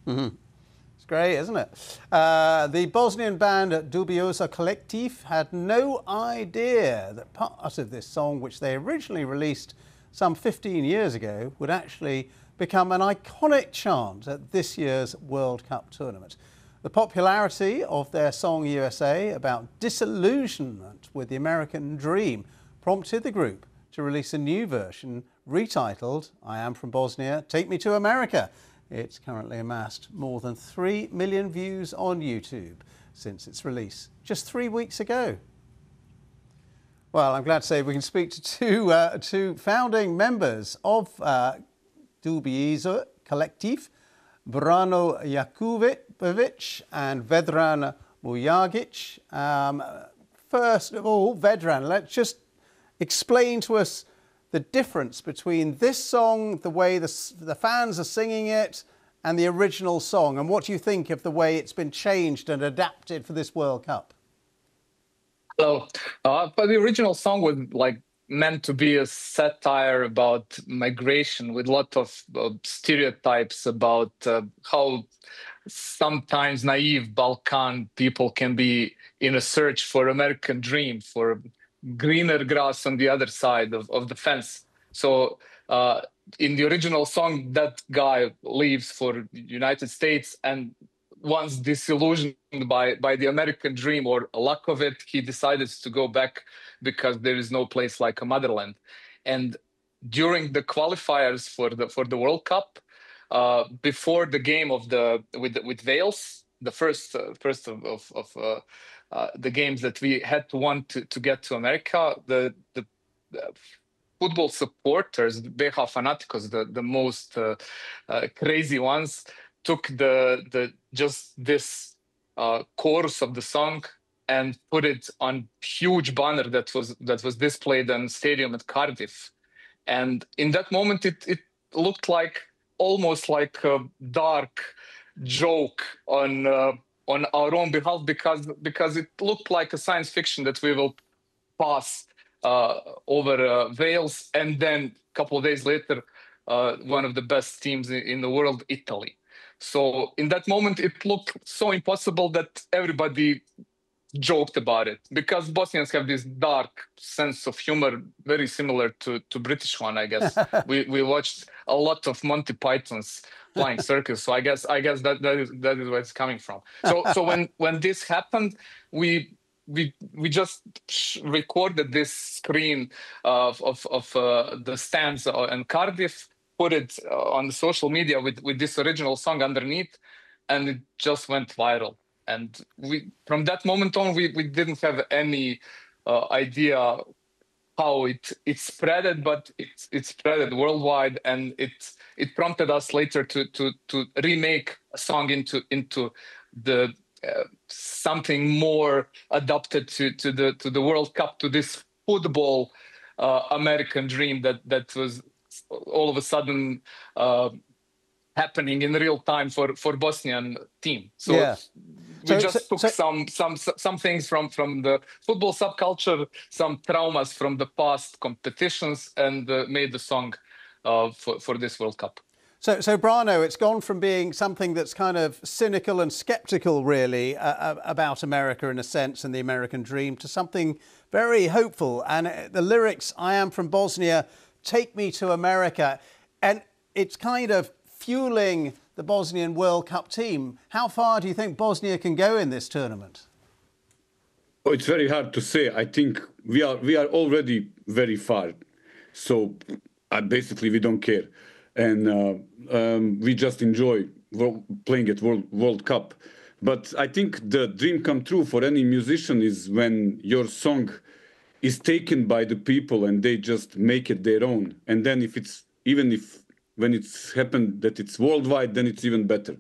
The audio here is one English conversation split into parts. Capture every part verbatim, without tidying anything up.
Mm-hmm. It's great, isn't it? Uh, the Bosnian band Dubioza Collective had no idea that part of this song, which they originally released some fifteen years ago, would actually become an iconic chant at this year's World Cup tournament. The popularity of their song U S A about disillusionment with the American dream prompted the group to release a new version retitled I Am From Bosnia, Take Me to America. It's currently amassed more than three million views on YouTube since its release just three weeks ago. Well, I'm glad to say we can speak to two, uh, two founding members of uh, Dubioza Collective, Brano Jakubovic and Vedran Mujagic. Um, first of all, Vedran, let's just explain to us the difference between this song, the way the, the fans are singing it, and the original song, and what do you think of the way it's been changed and adapted for this World Cup? Hello. Uh, but the original song was like meant to be a satire about migration with a lot of uh, stereotypes about uh, how sometimes naive Balkan people can be in a search for American dream, for greener grass on the other side of, of the fence. So uh, in the original song, that guy leaves for the United States, and once disillusioned by, by the American dream or lack of it, he decided to go back because there is no place like a motherland. And during the qualifiers for the for the World Cup, uh, before the game of the with with Wales, the first uh, first of of, of uh, uh, the games that we had to want to, to get to America, the the, the football supporters, the B H Fanaticos, the the most uh, uh, crazy ones, took the the just this uh, chorus of the song and put it on huge banner that was that was displayed in stadium at Cardiff. And in that moment, it it looked like almost like a dark joke on uh, on our own behalf, because because it looked like a science fiction that we will pass uh, over uh, Wales, and then a couple of days later, uh, one of the best teams in the world, Italy. So in that moment, it looked so impossible that everybody joked about it, because Bosnians have this dark sense of humor, very similar to, to British one, I guess. we we watched a lot of Monty Python's Flying Circus, so I guess I guess that that is that is where it's coming from. So so when when this happened, we we we just recorded this screen of of of uh, the stands in Cardiff, put it on the social media with with this original song underneath, and it just went viral. And we, from that moment on, we, we didn't have any uh, idea how it it spreaded, but it it spreaded worldwide, and it it prompted us later to to to remake a song into into the uh, something more adapted to to the to the World Cup, to this football uh, American dream that that was all of a sudden Uh, happening in real time for for Bosnian team. So yeah. we so, just so, took so, some some some things from from the football subculture, some traumas from the past competitions, and uh, made the song uh, for for this World Cup. So, so Brano, it's gone from being something that's kind of cynical and sceptical, really, uh, about America in a sense and the American dream, to something very hopeful. And the lyrics, I am from Bosnia, take me to America. And it's kind of fueling the Bosnian World Cup team. How far do you think Bosnia can go in this tournament? Oh, it's very hard to say. I think we are we are already very far. So uh, basically, we don't care, and uh, um, we just enjoy playing at World World Cup. But I think the dream come true for any musician is when your song is taken by the people and they just make it their own. And then if it's even if when it's happened that it's worldwide, then it's even better.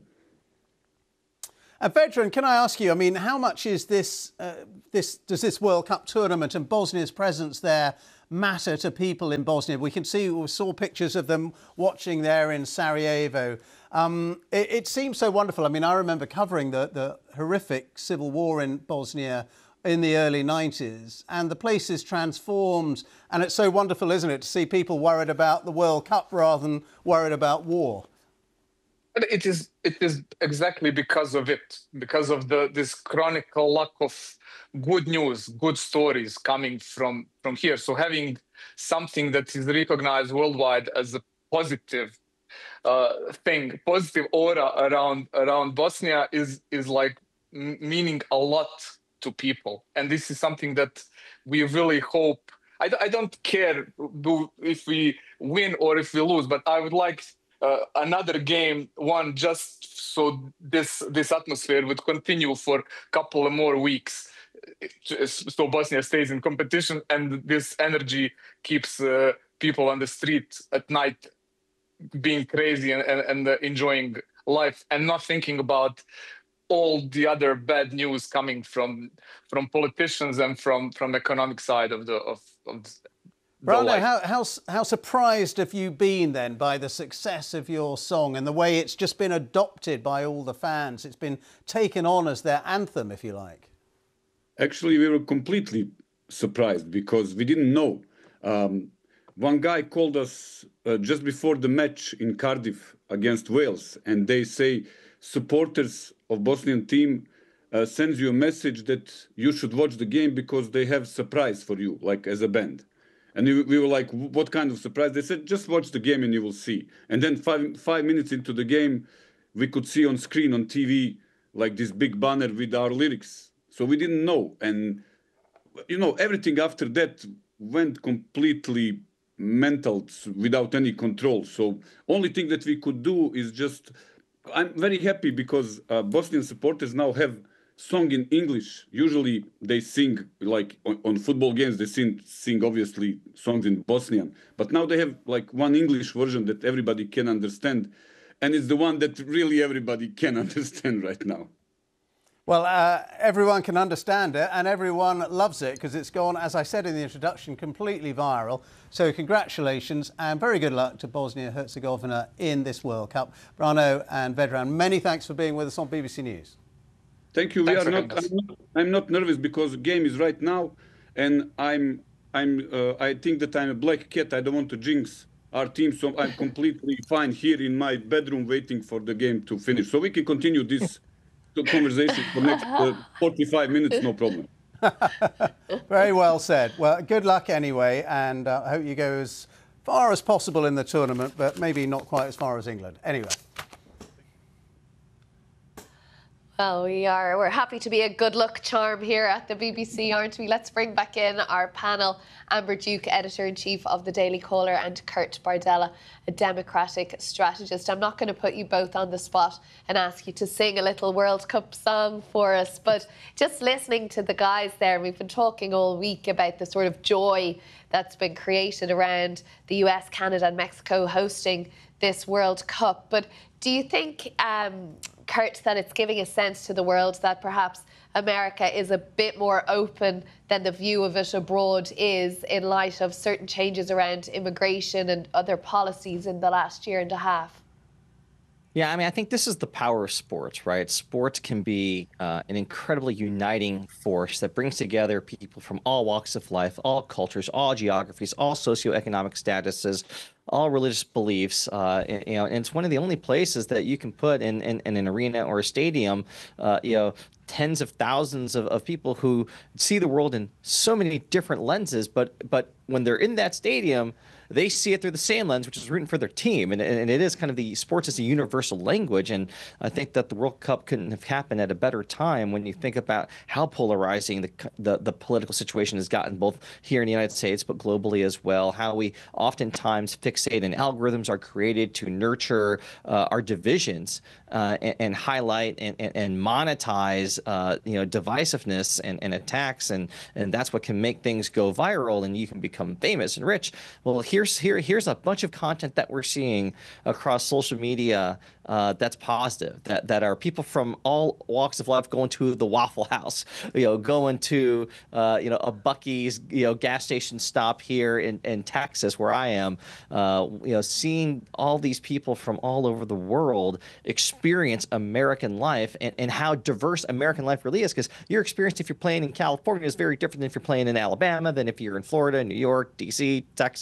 Uh, Vedran, can I ask you, I mean, how much is this, uh, this, does this World Cup tournament and Bosnia's presence there matter to people in Bosnia? We can see, we saw pictures of them watching there in Sarajevo. Um, it, it seems so wonderful. I mean, I remember covering the, the horrific civil war in Bosnia in the early nineties, and the place is transformed, and it's so wonderful, isn't it, to see people worried about the World Cup rather than worried about war. It is it is exactly because of it, because of the this chronic lack of good news, good stories coming from from here. So having something that is recognized worldwide as a positive uh, thing, positive aura around around Bosnia is is like m- meaning a lot to people, and this is something that we really hope. I, d- I don't care do, if we win or if we lose, but I would like uh, another game won just so this this atmosphere would continue for a couple of more weeks, uh, so Bosnia stays in competition and this energy keeps uh, people on the street at night being crazy and, and, and uh, enjoying life and not thinking about all the other bad news coming from from politicians and from from economic side of the of, of the Brano, life. how, how, how surprised have you been then by the success of your song and the way it's just been adopted by all the fans? It's been taken on as their anthem, if you like. Actually, we were completely surprised because we didn't know. Um, one guy called us uh, just before the match in Cardiff against Wales, and they say supporters of Bosnian team uh, sends you a message that you should watch the game because they have surprise for you, like as a band. And we, we were like, what kind of surprise? They said, just watch the game and you will see. And then five, five minutes into the game, we could see on screen, on T V, like this big banner with our lyrics. So we didn't know. And, you know, everything after that went completely mental without any control. So only thing that we could do is just, I'm very happy because uh, Bosnian supporters now have song in English. Usually they sing, like on, on football games, they sing, sing obviously songs in Bosnian. But now they have like one English version that everybody can understand. And it's the one that really everybody can understand right now. Well, uh, everyone can understand it and everyone loves it because it's gone, as I said in the introduction, completely viral. So congratulations and very good luck to Bosnia-Herzegovina in this World Cup. Brano and Vedran, many thanks for being with us on B B C News. Thank you. We Thanks are not I'm, not. I'm not nervous because the game is right now, and I'm. I'm. Uh, I think that I'm a black cat. I don't want to jinx our team, so I'm completely fine here in my bedroom waiting for the game to finish. So we can continue this conversation for next uh, forty-five minutes, no problem. Very well said. Well, good luck anyway, and uh, I hope you go as far as possible in the tournament, but maybe not quite as far as England. Anyway. Well, we are. We're happy to be a good luck charm here at the B B C, aren't we? Let's bring back in our panel. Amber Duke, Editor-in-Chief of the Daily Caller, and Kurt Bardella, a Democratic strategist. I'm not going to put you both on the spot and ask you to sing a little World Cup song for us, but just listening to the guys there, we've been talking all week about the sort of joy that's been created around the U S, Canada and Mexico hosting this World Cup. But do you think, um, Kurt, that it's giving a sense to the world that perhaps America is a bit more open than the view of it abroad is in light of certain changes around immigration and other policies in the last year and a half? Yeah, I mean, I think this is the power of sports, right? Sports can be uh, an incredibly uniting force that brings together people from all walks of life, all cultures, all geographies, all socioeconomic statuses, all religious beliefs. Uh, and, you know, and it's one of the only places that you can put in, in, in an arena or a stadium, uh, you know, tens of thousands of, of people who see the world in so many different lenses, but but when they're in that stadium, they see it through the same lens, which is rooting for their team. And, and it is kind of the sports is a universal language. And I think that the World Cup couldn't have happened at a better time when you think about how polarizing the, the, the political situation has gotten, both here in the United States, but globally as well, how we oftentimes fixate and algorithms are created to nurture uh, our divisions uh, and, and highlight and, and, and monetize, uh, you know, divisiveness and, and attacks. And, and that's what can make things go viral and you can become famous and rich. Well, here's here here's a bunch of content that we're seeing across social media uh, that's positive, that that are people from all walks of life going to the Waffle House, you know, going to uh, you know a Buc-ee's you know gas station stop here in, in Texas where I am, uh, you know, seeing all these people from all over the world experience American life and, and how diverse American life really is, because your experience if you're playing in California is very different than if you're playing in Alabama, than if you're in Florida, New York, D C, Texas, wherever.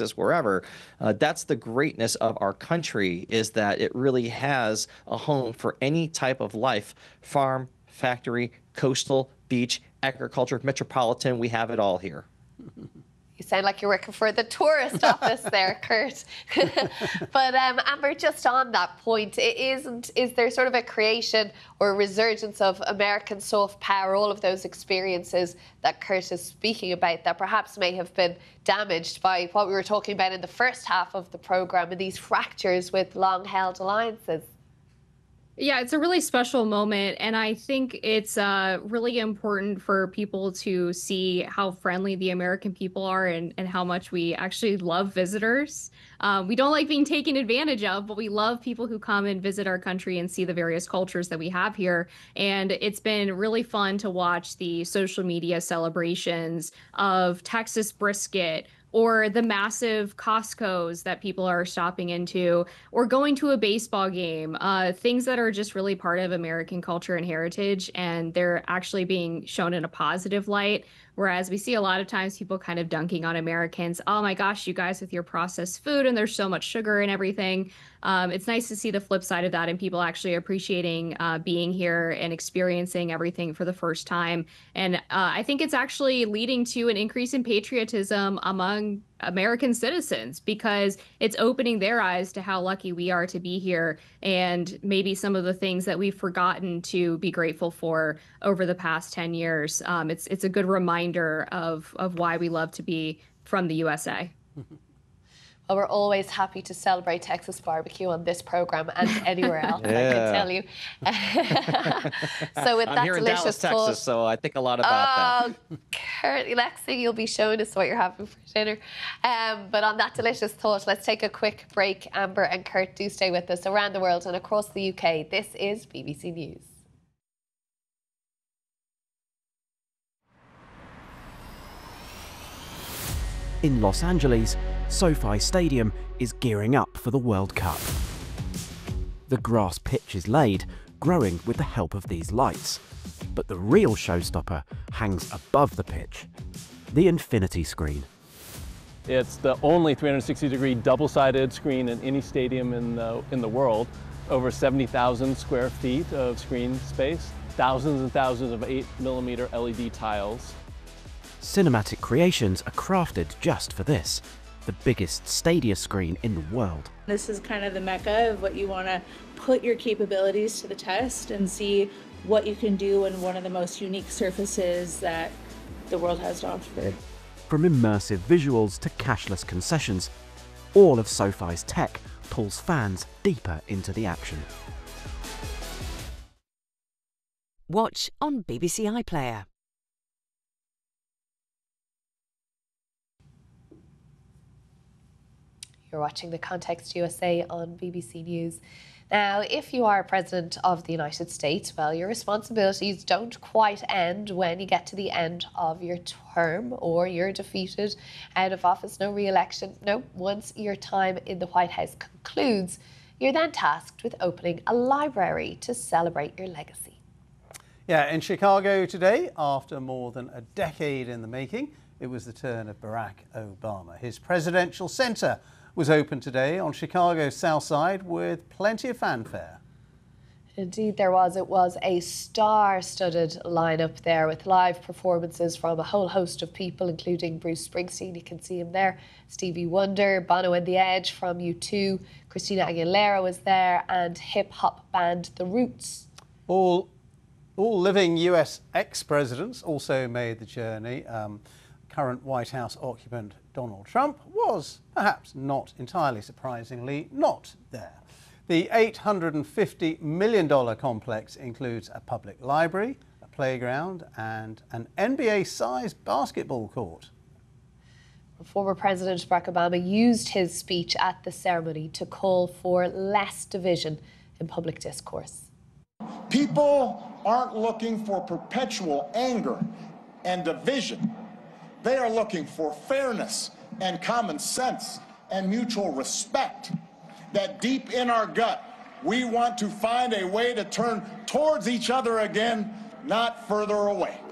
forever. Uh, that's the greatness of our country, is that it really has a home for any type of life: farm, factory, coastal, beach, agriculture, metropolitan. We have it all here. You sound like you're working for the tourist office there, Kurt. But um, Amber, just on that point, it isn't, is there sort of a creation or a resurgence of American soft power, all of those experiences that Kurt is speaking about, that perhaps may have been damaged by what we were talking about in the first half of the programme, and these fractures with long-held alliances? Yeah, it's a really special moment, and I think it's uh, really important for people to see how friendly the American people are, and, and how much we actually love visitors. Uh, we don't like being taken advantage of, but we love people who come and visit our country and see the various cultures that we have here. And it's been really fun to watch the social media celebrations of Texas brisket, or the massive Costco's that people are stopping into, or going to a baseball game, uh, things that are just really part of American culture and heritage, and they're actually being shown in a positive light. Whereas we see a lot of times people kind of dunking on Americans. Oh my gosh, you guys with your processed food, and there's so much sugar and everything. Um, it's nice to see the flip side of that, and people actually appreciating uh, being here and experiencing everything for the first time. And uh, I think it's actually leading to an increase in patriotism among American citizens, because it's opening their eyes to how lucky we are to be here, and maybe some of the things that we've forgotten to be grateful for over the past ten years. Um, it's it's a good reminder of of why we love to be from the U S A. Well, we're always happy to celebrate Texas barbecue on this program and anywhere else, yeah. I can tell you. So with I'm that here in delicious Dallas, thought, Texas, so I think a lot about oh, that. Kurt, next thing you'll be showing us what you're having for dinner. Um, but on that delicious thought, let's take a quick break. Amber and Kurt, do stay with us. Around the world and across the U K, this is B B C News. In Los Angeles, SoFi Stadium is gearing up for the World Cup. The grass pitch is laid, growing with the help of these lights. But the real showstopper hangs above the pitch, the Infinity Screen. It's the only three hundred sixty degree double-sided screen in any stadium in the, in the world. Over seventy thousand square feet of screen space, thousands and thousands of eight millimeter L E D tiles. Cinematic creations are crafted just for this, the biggest Stadia screen in the world. This is kind of the mecca of what you want to put your capabilities to the test and see what you can do in one of the most unique surfaces that the world has to offer. From immersive visuals to cashless concessions, all of SoFi's tech pulls fans deeper into the action. Watch on B B C iPlayer. You're watching The Context U S A on B B C News. Now, if you are President of the United States, well, your responsibilities don't quite end when you get to the end of your term or you're defeated out of office, no re-election. No, once your time in the White House concludes, you're then tasked with opening a library to celebrate your legacy. Yeah, in Chicago today, after more than a decade in the making, it was the turn of Barack Obama. His presidential center was open today on Chicago's South Side with plenty of fanfare. Indeed there was. It was a star-studded lineup there with live performances from a whole host of people, including Bruce Springsteen, you can see him there, Stevie Wonder, Bono and the Edge from U two, Christina Aguilera was there, and hip-hop band The Roots. All, all living U S ex-presidents also made the journey. Um, current White House occupant Donald Trump was, perhaps not entirely surprisingly, not there. The eight hundred fifty million dollars complex includes a public library, a playground and an N B A-sized basketball court. Former President Barack Obama used his speech at the ceremony to call for less division in public discourse. People aren't looking for perpetual anger and division. They are looking for fairness and common sense and mutual respect. That deep in our gut, we want to find a way to turn towards each other again, not further away.